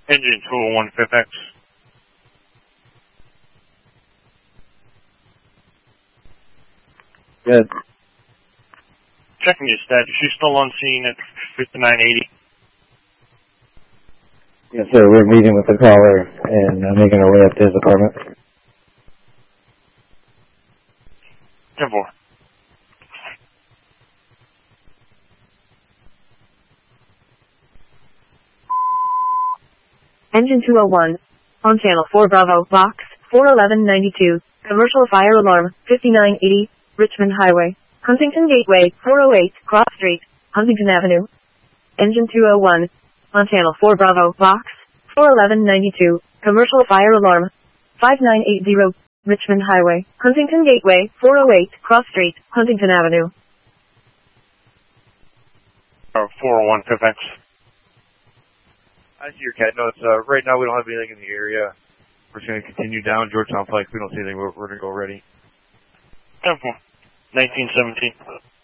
Engine 201 FX. Good. Checking your status. You still on scene at 5980? Yes, sir. We're meeting with the caller and making our way up to his apartment. 10-4. Engine 201. On channel 4 Bravo, box 41192. Commercial fire alarm 5980. Richmond Highway. Huntington Gateway 408 Cross Street, Huntington Avenue. Engine 201. On channel 4 Bravo, box 41192. Commercial fire alarm 5980. Richmond Highway. Huntington Gateway 408 Cross Street, Huntington Avenue. 401 FX. I see your cat notes. Right now we don't have anything in the area. We're just going to continue down Georgetown Pike. We don't see anything. We're going to go ready. 10-4. 1917.